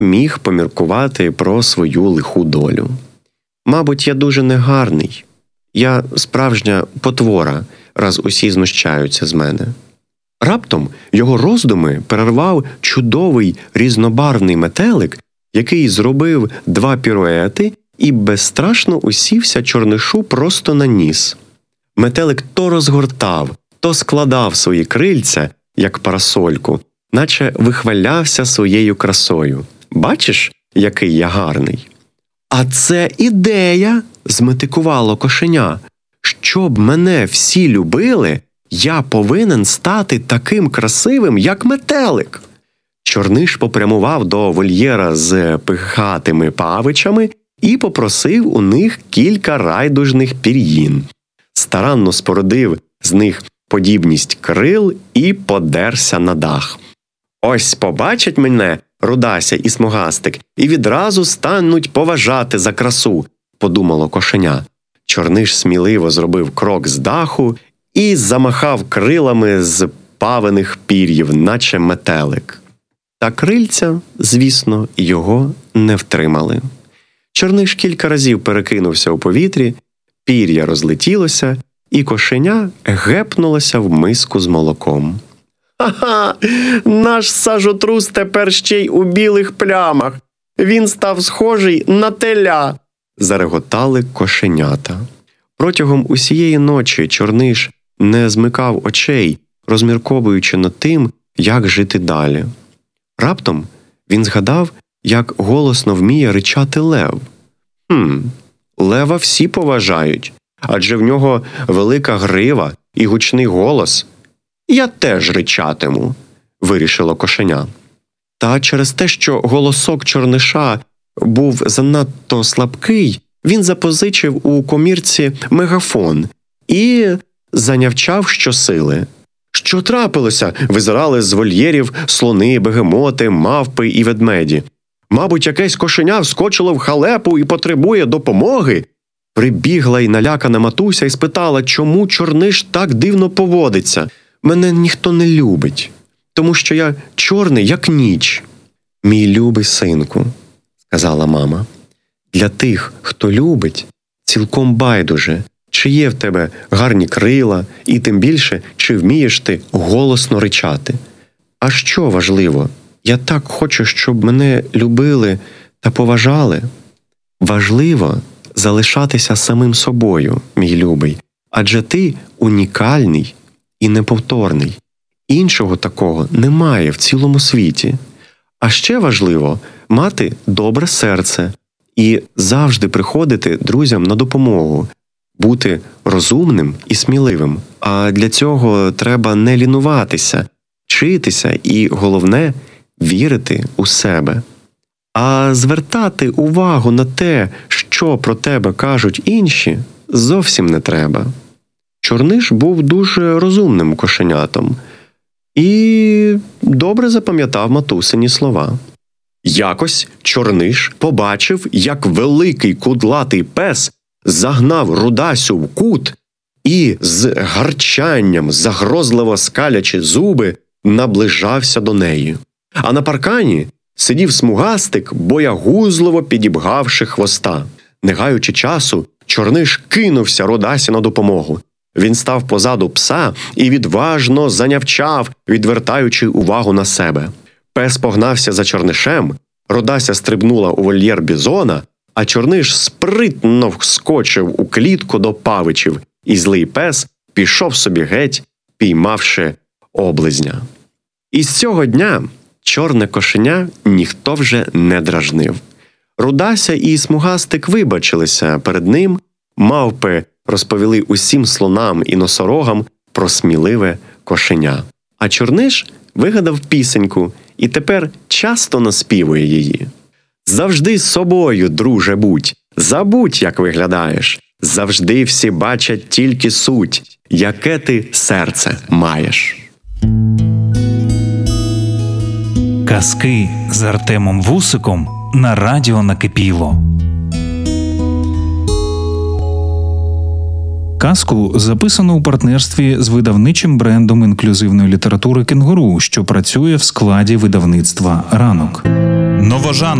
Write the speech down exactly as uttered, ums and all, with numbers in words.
міг поміркувати про свою лиху долю. «Мабуть, я дуже негарний. Я справжня потвора, раз усі знущаються з мене». Раптом його роздуми перервав чудовий різнобарвний метелик, який зробив два піруети і безстрашно усівся Чорнишу просто на ніс. Метелик то розгортав, то складав свої крильця, як парасольку, наче вихвалявся своєю красою. «Бачиш, який я гарний?» «А це ідея!» – зметикувало кошеня. «Щоб мене всі любили, я повинен стати таким красивим, як метелик!» Чорниш попрямував до вольєра з пихатими павичами і попросив у них кілька райдужних пір'їн. Старанно спорудив з них подібність крил і подерся на дах. «Ось побачать мене Рудася і Смугастик і відразу стануть поважати за красу», – подумало кошеня. Чорниш сміливо зробив крок з даху і замахав крилами з павиних пір'їв, наче метелик. Та крильця, звісно, його не втримали. Чорниш кілька разів перекинувся у повітрі, пір'я розлетілося, і кошеня гепнулося в миску з молоком. «Ха-ха! Наш сажотрус тепер ще й у білих плямах! Він став схожий на теля!» – зареготали кошенята. Протягом усієї ночі Чорниш не змикав очей, розмірковуючи над тим, як жити далі. Раптом він згадав, як голосно вміє ричати лев. «Хм, лева всі поважають, адже в нього велика грива і гучний голос. Я теж ричатиму», – вирішило кошеня. Та через те, що голосок Чорниша був занадто слабкий, він запозичив у комірці мегафон і занявчав щосили. «Що трапилося?» – визирали з вольєрів слони, бегемоти, мавпи і ведмеді. «Мабуть, якесь кошеня вскочило в халепу і потребує допомоги?» Прибігла й налякана матуся і спитала, чому Чорниш так дивно поводиться. «Мене ніхто не любить, тому що я чорний, як ніч». «Мій любий синку», – сказала мама, – «для тих, хто любить, цілком байдуже, чи є в тебе гарні крила, і тим більше, чи вмієш ти голосно ричати. А що важливо? Я так хочу, щоб мене любили та поважали. Важливо залишатися самим собою, мій любий, адже ти унікальний і неповторний. Іншого такого немає в цілому світі. А ще важливо мати добре серце і завжди приходити друзям на допомогу, бути розумним і сміливим. А для цього треба не лінуватися, вчитися і, головне, вірити у себе. А звертати увагу на те, що про тебе кажуть інші, зовсім не треба». Чорниш був дуже розумним кошенятом і добре запам'ятав матусині слова. Якось Чорниш побачив, як великий кудлатий пес загнав Рудасю в кут і з гарчанням, загрозливо скалячи зуби, наближався до неї. А на паркані сидів Смугастик, боягузливо підібгавши хвоста. Не гаючи часу, Чорниш кинувся Рудасі на допомогу. Він став позаду пса і відважно занявчав, відвертаючи увагу на себе. Пес погнався за Чорнишем, Рудася стрибнула у вольєр бізона, а Чорниш спритно вскочив у клітку до павичів, і злий пес пішов собі геть, піймавши облизня. І з цього дня чорне кошеня ніхто вже не дражнив. Рудася і Смугастик вибачилися перед ним, мавпи розповіли усім слонам і носорогам про сміливе кошеня. А Чорниш вигадав пісеньку і тепер часто наспівує її. «Завжди з собою, друже, будь, забудь, як виглядаєш. Завжди всі бачать тільки суть, яке ти серце маєш». Казки з Артемом Вусиком на радіо Накипіло. Казку записано у партнерстві з видавничим брендом інклюзивної літератури «Кенгуру», що працює в складі видавництва «Ранок». Новожан.